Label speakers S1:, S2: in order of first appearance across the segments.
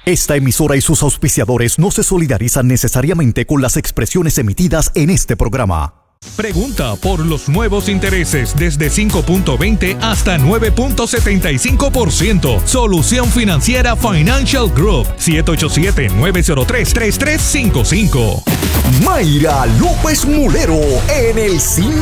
S1: Esta emisora y sus auspiciadores no se solidarizan necesariamente con las expresiones emitidas en este programa.
S2: Pregunta por los nuevos intereses desde 5.20 hasta 9.75%. Solución Financiera Financial Group. 787-903-3355.
S1: Mayra López Mulero en el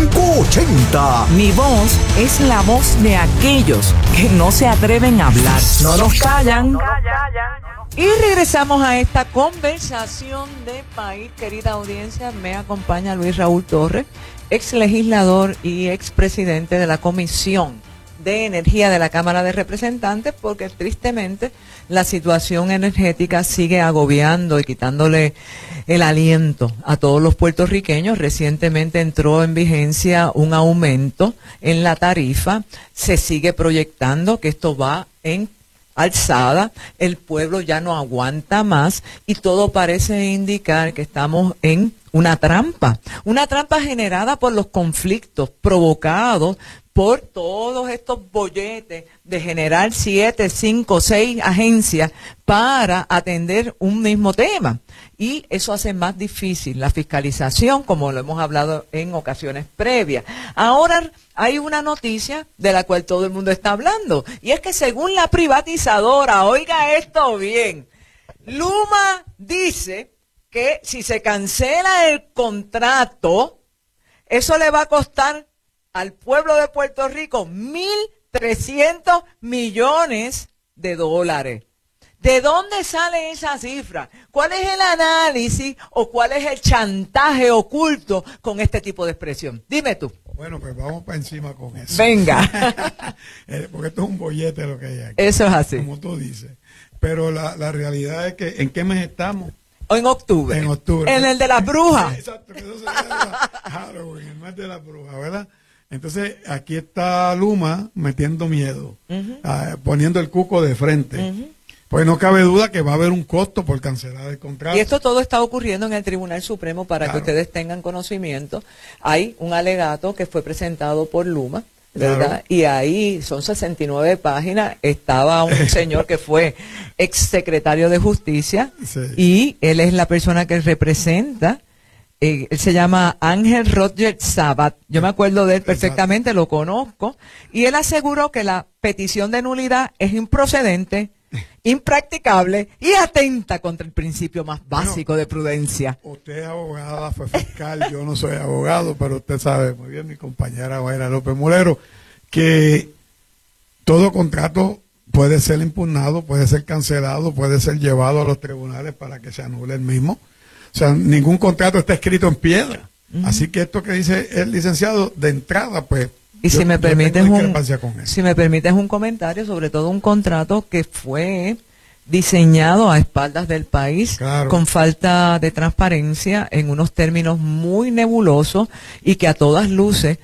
S1: 580.
S3: Mi voz es la voz de aquellos que no se atreven a hablar. No nos callan. Y regresamos a esta conversación de país, querida audiencia. Me acompaña Luis Raúl Torres, ex legislador y ex presidente de la Comisión de Energía de la Cámara de Representantes, porque tristemente la situación energética sigue agobiando y quitándole el aliento a todos los puertorriqueños. Recientemente entró en vigencia un aumento en la tarifa. Se sigue proyectando que esto va en alzada, el pueblo ya no aguanta más y todo parece indicar que estamos en una trampa generada por los conflictos provocados por todos estos bolletes de generar 7, 5, 6 agencias para atender un mismo tema. Y eso hace más difícil la fiscalización, como lo hemos hablado en ocasiones previas. Ahora hay una noticia de la cual todo el mundo está hablando, y es que según la privatizadora, oiga esto bien, Luma dice que si se cancela el contrato, eso le va a costar al pueblo de Puerto Rico 1.300 millones de dólares. ¿De dónde sale esa cifra? ¿Cuál es el análisis o cuál es el chantaje oculto con este tipo de expresión? Dime tú.
S4: Bueno, pues vamos para encima con eso.
S3: Venga.
S4: Porque esto es un bollete lo que hay aquí.
S3: Eso es así.
S4: Como tú dices. Pero la realidad es que, ¿en qué mes estamos?
S3: En octubre.
S4: En octubre.
S3: En el de las brujas.
S4: Exacto, que eso se llama Halloween, el mes de las brujas, ¿verdad? Entonces, aquí está Luma metiendo miedo, poniendo el cuco de frente. Pues no cabe duda que va a haber un costo por cancelar el contrato.
S3: Y esto todo está ocurriendo en el Tribunal Supremo para que ustedes tengan conocimiento. Hay un alegato que fue presentado por Luma, ¿verdad? Claro. Y ahí son 69 páginas. Estaba un señor que fue exsecretario de Justicia, sí, y él es la persona que representa. Él se llama Ángel Roger Sabat. Yo me acuerdo de él perfectamente, exacto, lo conozco. Y él aseguró que la petición de nulidad es improcedente, impracticable y atenta contra el principio más básico de prudencia.
S4: Usted es abogada, fue fiscal, yo no soy abogado, pero usted sabe muy bien, mi compañera Mayra López Mulero, que todo contrato puede ser impugnado, puede ser cancelado, puede ser llevado a los tribunales para que se anule el mismo. O sea, ningún contrato está escrito en piedra. Así que esto que dice el licenciado, de entrada, pues,
S3: y si me permites un comentario, sobre todo un contrato que fue diseñado a espaldas del país, claro, con falta de transparencia, en unos términos muy nebulosos, y que a todas luces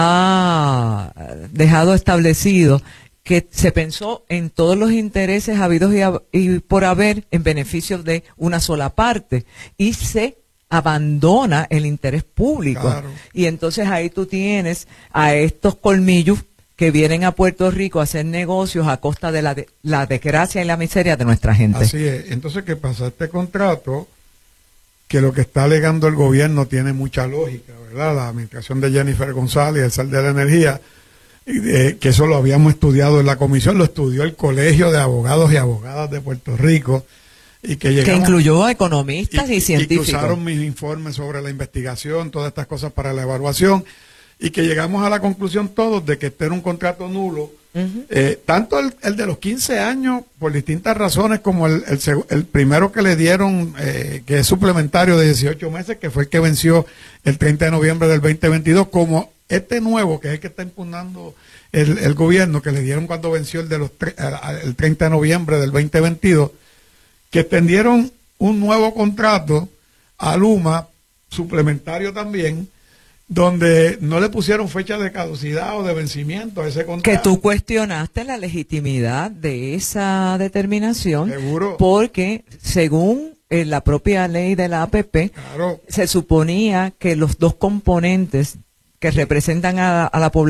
S3: ha dejado establecido que se pensó en todos los intereses habidos y por haber en beneficio de una sola parte, y se abandona el interés público. Claro. Y entonces ahí tú tienes a estos colmillos que vienen a Puerto Rico a hacer negocios a costa de la desgracia y la miseria de nuestra gente.
S4: Así es. Entonces, ¿qué pasa? Este contrato, que lo que está alegando el gobierno tiene mucha lógica, ¿verdad? La administración de Jennifer González, el SAL de la Energía, que eso lo habíamos estudiado en la comisión, lo estudió el Colegio de Abogados y Abogadas de Puerto Rico, y que
S3: incluyó a economistas y científicos. Y que usaron
S4: mis informes sobre la investigación, todas estas cosas para la evaluación, y que llegamos a la conclusión todos de que este era un contrato nulo, tanto el de los 15 años, por distintas razones, como el primero que le dieron, que es suplementario de 18 meses, que fue el que venció el 30 de noviembre del 2022, como este nuevo, que es el que está impugnando el gobierno, que le dieron cuando venció el 30 de noviembre del 2022, que extendieron un nuevo contrato a Luma, suplementario también, donde no le pusieron fecha de caducidad o de vencimiento a ese contrato.
S3: Que tú cuestionaste la legitimidad de esa determinación.
S4: Seguro.
S3: Porque según la propia ley de la APP,
S4: claro,
S3: se suponía que los dos componentes que representan a la población